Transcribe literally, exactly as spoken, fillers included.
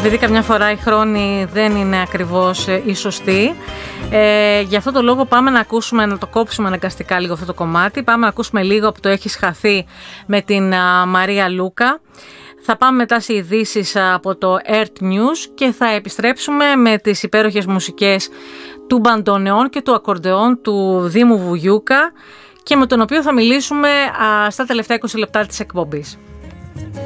επειδή καμιά φορά η χρόνη δεν είναι ακριβώς η σωστή, ε, γι' αυτό το λόγο πάμε να ακούσουμε, να το κόψουμε αναγκαστικά λίγο αυτό το κομμάτι. Πάμε να ακούσουμε λίγο από το «Έχεις χαθεί» με την α, Μαρία Λούκα. Θα πάμε μετά σε ειδήσεις από το Earth News και θα επιστρέψουμε με τις υπέροχες μουσικές του μπαντονεών και του ακορντεόν του Δήμου Βουγιούκα και με τον οποίο θα μιλήσουμε α, στα τελευταία είκοσι λεπτά της εκπομπής.